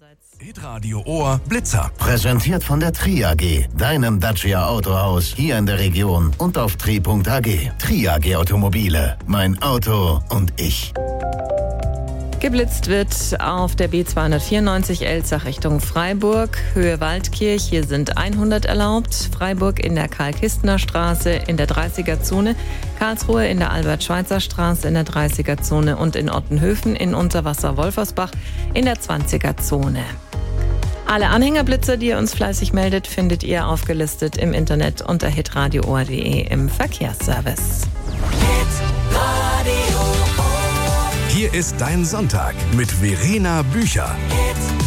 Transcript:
Hitradio Ohr Blitzer. Präsentiert von der Tri AG, deinem Dacia Autohaus hier in der Region und auf tri.ag. Tri AG Automobile, mein Auto und ich. Geblitzt wird auf der B294 Elzach Richtung Freiburg, Höhe Waldkirch. Hier sind 100 erlaubt. Freiburg in der Karl-Kistner-Straße in der 30er-Zone. Karlsruhe in der Albert-Schweitzer-Straße in der 30er-Zone und in Ottenhöfen in Unterwasser-Wolfersbach in der 20er-Zone. Alle Anhängerblitzer, die ihr uns fleißig meldet, findet ihr aufgelistet im Internet unter hitradioohr.de im Verkehrsservice. Hier ist dein Sonntag mit Verena Bücher.